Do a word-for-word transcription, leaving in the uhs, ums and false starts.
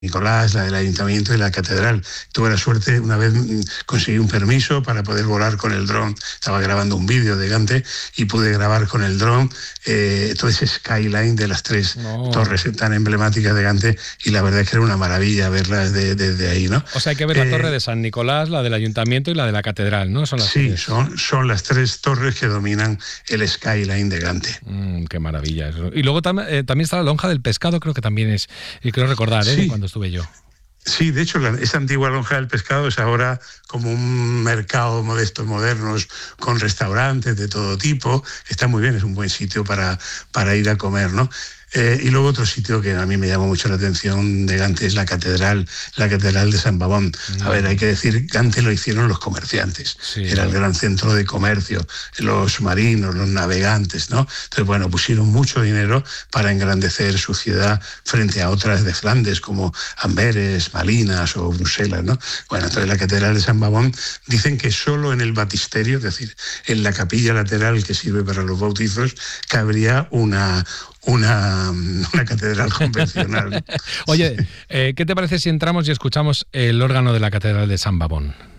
Nicolás, la del Ayuntamiento y la Catedral. Tuve la suerte, una vez conseguí un permiso para poder volar con el dron. Estaba grabando un vídeo de Gante y pude grabar con el dron eh, todo ese skyline de las tres No. torres tan emblemáticas de Gante, y la verdad es que era una maravilla verlas desde de, de ahí, ¿no? O sea, hay que ver Eh, la torre de San Nicolás, la del Ayuntamiento y la de la Catedral, ¿no? Son las Sí, tres. son, son las tres torres que dominan el skyline de Gante. Mm, qué maravilla eso. Y luego tam eh, también está la Lonja del Pescado, creo que también es, y creo recordar, ¿eh? Sí. De cuando estuve yo. Sí, de hecho, la, esa antigua Lonja del Pescado es ahora como un mercado modesto, modernos, con restaurantes de todo tipo. Está muy bien, es un buen sitio para, para ir a comer, ¿no? Eh, y luego otro sitio que a mí me llamó mucho la atención de Gante es la catedral, la catedral de San Babón. A ver, hay que decir, Gante lo hicieron los comerciantes. Sí, Era el gran centro de comercio, los marinos, los navegantes, ¿no? Entonces, bueno, pusieron mucho dinero para engrandecer su ciudad frente a otras de Flandes, como Amberes, Malinas o Bruselas, ¿no? Bueno, entonces la catedral de San Babón, dicen que solo en el baptisterio, es decir, en la capilla lateral que sirve para los bautizos, cabría una... Una, una catedral convencional. Oye, eh, ¿qué te parece si entramos y escuchamos el órgano de la Catedral de San Babón?